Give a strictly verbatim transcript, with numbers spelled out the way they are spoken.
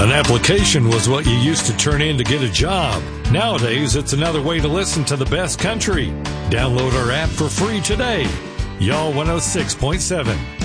An application was what you used to turn in to get a job. Nowadays, it's another way to listen to the best country. Download our app for free today. Y'all one oh six point seven.